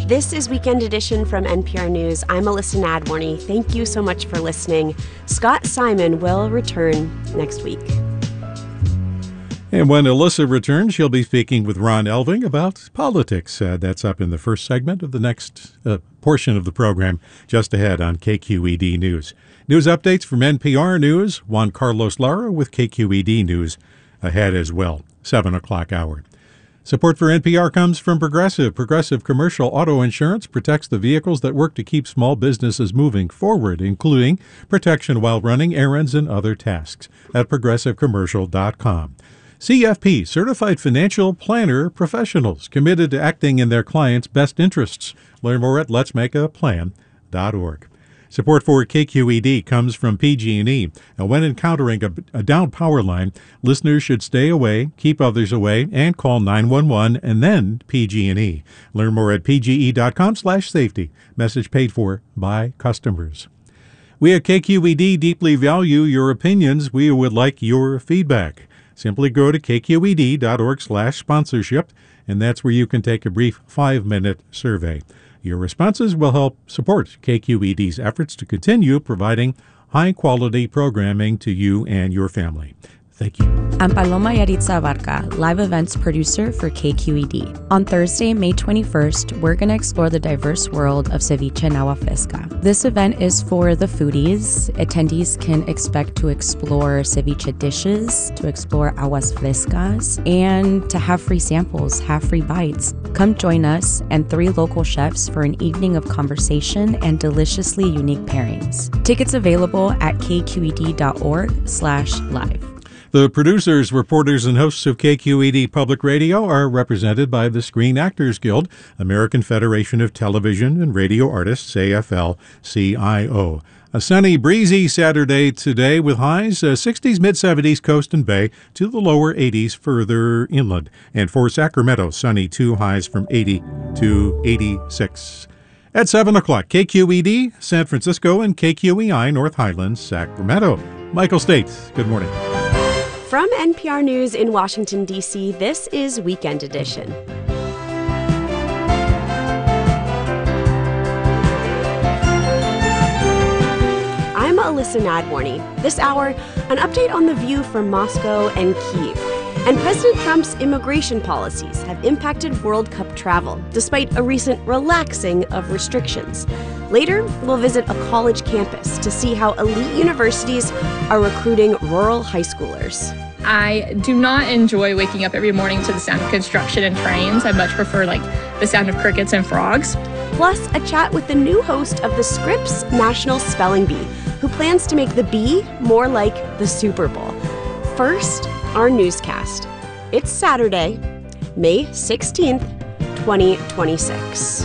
This is Weekend Edition from NPR News. I'm Alyssa Nadworny. Thank you so much for listening. Scott Simon will return next week. And when Alyssa returns, she'll be speaking with Ron Elving about politics. That's up in the first segment of the next portion of the program, just ahead on KQED News. News updates from NPR News. Juan Carlos Lara with KQED News ahead as well, 7 o'clock hour. Support for NPR comes from Progressive. Progressive Commercial Auto Insurance protects the vehicles that work to keep small businesses moving forward, including protection while running errands and other tasks at progressivecommercial.com. CFP, Certified Financial Planner Professionals, committed to acting in their clients' best interests. Learn more at letsmakeaplan.org. Support for KQED comes from PG&E. Now, when encountering a downed power line, listeners should stay away, keep others away, and call 911 and then PG&E. Learn more at pge.com/safety. Message paid for by customers. We at KQED deeply value your opinions. We would like your feedback. Simply go to kqed.org/sponsorship, and that's where you can take a brief 5-minute survey. Your responses will help support KQED's efforts to continue providing high-quality programming to you and your family. Thank you. I'm Paloma Yaritza Abarca, live events producer for KQED. On Thursday, May 21st, we're going to explore the diverse world of ceviche and agua fresca. This event is for the foodies. Attendees can expect to explore ceviche dishes, to explore aguas frescas, and to have free samples, have free bites. Come join us and 3 local chefs for an evening of conversation and deliciously unique pairings. Tickets available at kqed.org/live. The producers, reporters, and hosts of KQED Public Radio are represented by the Screen Actors Guild, American Federation of Television and Radio Artists, AFL-CIO. A sunny, breezy Saturday today with highs 60s, mid-70s coast and bay to the lower 80s further inland. And for Sacramento, sunny 2 highs from 80 to 86. At 7 o'clock, KQED, San Francisco, and KQEI, North Highlands, Sacramento. Michael State, good morning. From NPR News in Washington, D.C., this is Weekend Edition. I'm Alyssa Nadworny. This hour, an update on the view from Moscow and Kyiv. And President Trump's immigration policies have impacted World Cup travel, despite a recent relaxing of restrictions. Later, we'll visit a college campus to see how elite universities are recruiting rural high schoolers. I do not enjoy waking up every morning to the sound of construction and trains. I much prefer, the sound of crickets and frogs. Plus, a chat with the new host of the Scripps National Spelling Bee, who plans to make the bee more like the Super Bowl. First, our newscast. It's Saturday, May 16th, 2026.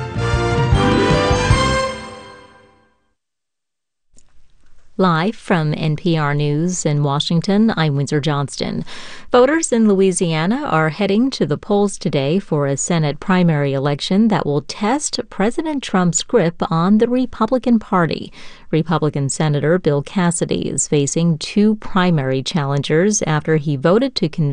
Live from NPR News in Washington, I'm Windsor Johnston. Voters in Louisiana are heading to the polls today for a Senate primary election that will test President Trump's grip on the Republican Party. Republican Senator Bill Cassidy is facing 2 primary challengers after he voted to convict